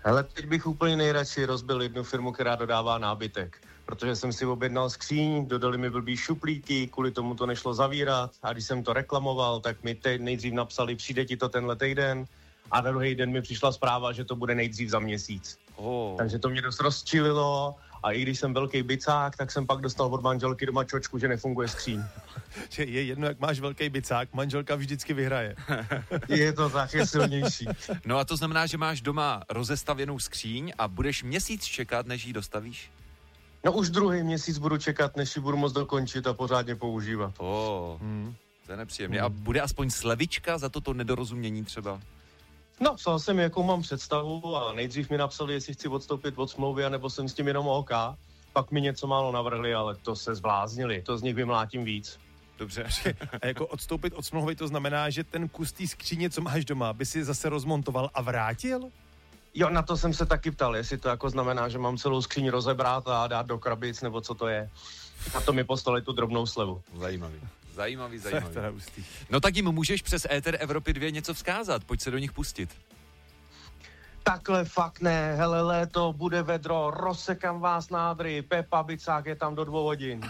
Hele, teď bych úplně nejradši rozbil jednu firmu, která dodává nábytek. Protože jsem si objednal skříň, dodali mi blbý šuplíky, kvůli tomu to nešlo zavírat. A když jsem to reklamoval, tak mi teď nejdřív napsali, přijde ti to tenhle týden. A na druhý den mi přišla zpráva, že to bude nejdřív za měsíc. Takže to mě dost rozčililo. A i když jsem velký bicák, tak jsem pak dostal od manželky doma čočku, že nefunguje skříň. Že je jedno, jak máš velký bicák, manželka vždycky vyhraje. Je to tak, je silnější. No a to znamená, že máš doma rozestavěnou skříň a budeš měsíc čekat, než ji dostavíš? No už druhý měsíc budu čekat, než ji budu moct dokončit a pořádně používat. To je nepříjemné. A bude aspoň slevička za toto nedorozumění třeba? No, psal jsem, jakou mám představu a nejdřív mi napsali, jestli chci odstoupit od smlouvy, anebo jsem s tím jenom OK. Pak mi něco málo navrhli, ale to se zbláznili, to z nich vymlátím víc. Dobře, a jako odstoupit od smlouvy, to znamená, že ten kus té skříně, co máš doma, by si zase rozmontoval a vrátil? Jo, na to jsem se taky ptal, jestli to jako znamená, že mám celou skříň rozebrat a dát do krabic, nebo co to je. A to mi poslali tu drobnou slevu. Zajímavý. No tak jim můžeš přes Éter Evropy 2 něco vzkázat, pojď se do nich pustit. Takhle fakt ne, hele, léto, bude vedro, rozsekám vás nádry, Pepa Bicák je tam do 2 hodin.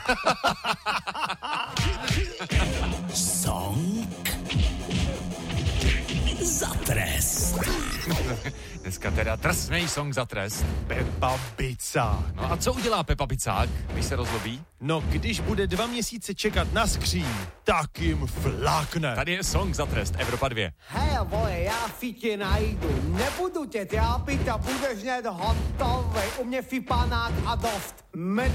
Song za trest. Dneska teda drsnej song za trest. Pepa Bicák. No a co udělá Pepa Bicák, když se rozlobí? No, když bude 2 měsíce čekat na skříň, tak jim flakne. Tady je song za trest, Evropa 2. Hej, vole, já si tě najdu, nebudu tě trápit a budeš hned hotovej, u mě fipanák a dost.